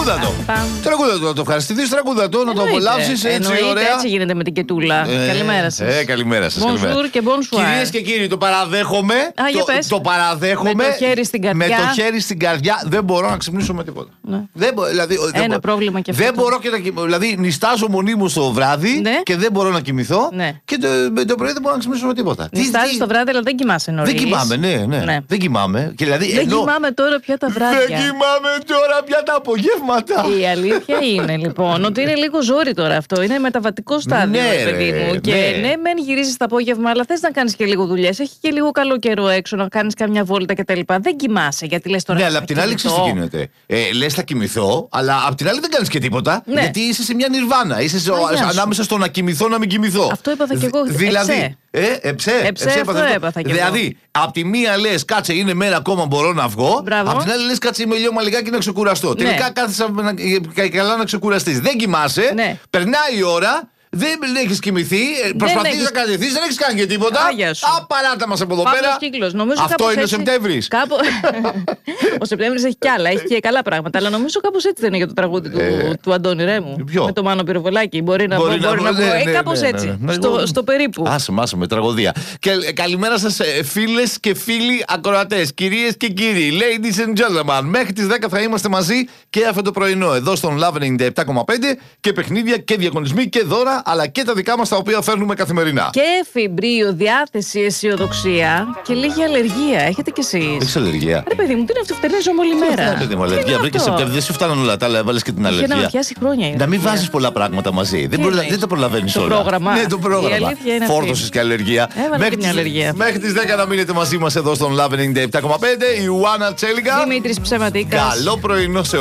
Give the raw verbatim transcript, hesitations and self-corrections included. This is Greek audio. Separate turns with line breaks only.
Τραγούδα το. Τραγούδα το, να το ευχαριστηθείς, τραγούδα το, να το απολαύσεις έτσι ωραία.
Έτσι γίνεται με την Κετούλα. Καλημέρα σας.
Ε, καλημέρα σας.
Bonjour και bonsoir.
Κυρίες και κύριοι, το παραδέχομαι.
Α, για πες.
Το παραδέχομαι.
Με το χέρι στην καρδιά.
Με το χέρι στην καρδιά δεν μπορώ να ξυπνήσω με τίποτα.
Ναι.
Δεν μπο, δηλαδή,
Ένα
δεν
πρόβλημα και αυτό.
Δεν μπορώ και να κοιμηθώ. Δηλαδή, νιστάζω μονίμως το βράδυ
ναι.
και δεν μπορώ να κοιμηθώ.
Ναι.
Και το, το πρωί δεν μπορώ να ξυπνήσω με τίποτα.
Νιστάζεις το βράδυ, αλλά δεν κοιμάσαι νωρίς.
Δεν κοιμάμαι, ναι, ναι. ναι. Δεν κοιμάμαι. Και δηλαδή,
δεν
ενώ...
κοιμάμαι τώρα πια τα βράδια.
Δεν κοιμάμαι τώρα πια τα απογεύματα.
Η αλήθεια είναι λοιπόν ότι είναι λίγο ζόρι τώρα αυτό. Είναι μεταβατικό στάδιο,
ναι,
παιδί μου.
Ναι.
Και ναι, μεν γυρίζεις το απόγευμα, αλλά θες να κάνεις και λίγο δουλειές. Έχει και λίγο καλό καιρό έξω, να κάνεις καμιά βόλτα κτλ. Δεν κοιμάσαι, γιατί λες τώρα.
Ναι, αλλά απ' την άλλη ξέρεις τι γίνεται. Ε, λες θα κοιμηθώ, αλλά απ' την άλλη δεν κάνεις και τίποτα.
Ναι.
Γιατί είσαι σε μια νιρβάνα. Είσαι σε, ανάμεσα στο να κοιμηθώ, να μην κοιμηθώ.
Αυτό έπαθα κι εγώ.
Δηλαδή. Ε, εψέ,
εψέ,
εψέ,
αυτό
έπαθα,
έπαθα κι εγώ.
Δηλαδή, απ' τη μία λες κάτσε είναι μέρα ακόμα μπορώ να βγω.
Μπράβο.
Απ' την άλλη λες κάτσε είμαι λίγο λιγάκι να ξεκουραστώ. Ναι. Τελικά κάθεσαι καλά να ξεκουραστείς. Δεν κοιμάσαι. Ναι. Περνάει η ώρα. Δεν έχεις κοιμηθεί, προσπαθείς έχεις... να κατευθύνεις, δεν έχεις κάνει και τίποτα. Απαράτα μας από εδώ πέρα. Αυτό είναι ο Σεπτέμβρης.
Κάπου... ο Σεπτέμβρης έχει κι άλλα, έχει και καλά πράγματα. Αλλά νομίζω κάπως έτσι δεν είναι για το τραγούδι του, ε... του Αντώνη Ρέμου.
Ποιο?
Με το Μάνο Πυροβολάκι. Μπορεί να μπορεί να πω. Κάπως έτσι. Στο περίπου.
Άσε, άσε με τραγωδία. Και καλημέρα σας, φίλες και φίλοι ακροατές, κυρίες και κύριοι, ladies and gentlemen. Μέχρι τις δέκα θα είμαστε μαζί και αυτό το πρωινό εδώ στον Love ενενήντα επτά κόμμα πέντε και παιχνίδια και διαγωνισμοί και δώρα. Αλλά και τα δικά μας τα οποία φέρνουμε καθημερινά.
Και εφημπρίο, διάθεση, αισιοδοξία και λίγη αλλεργία. Έχετε κι εσείς?
Έχεις αλλεργία?
Ρε παιδί μου, τι είναι αυτό, φτερνίζομαι όλη μέρα.
Ναι, παιδί μου, αλλεργία. Βρήκε Σεπτέμβρη, δεν σου φτάνουν όλα τα άλλα, έβαλες και την αλλεργία.
Για να πιάσει χρόνια.
Να μην βάζεις πολλά πράγματα μαζί. Δεν, προλα... δεν τα προλαβαίνεις όλα.
Το πρόγραμμα.
Ναι, το πρόγραμμα.
Φόρτωσης
και αλλεργία.
Μέχρι τις... αλλεργία.
Μέχρι τις δέκα να μείνετε μαζί μας εδώ στον Λαβ ενενήντα επτά κόμμα πέντε. Η Ιουάννα Τσέλιγκα.
Δημήτρης Ψεματίκας.
Καλό πρωινό σε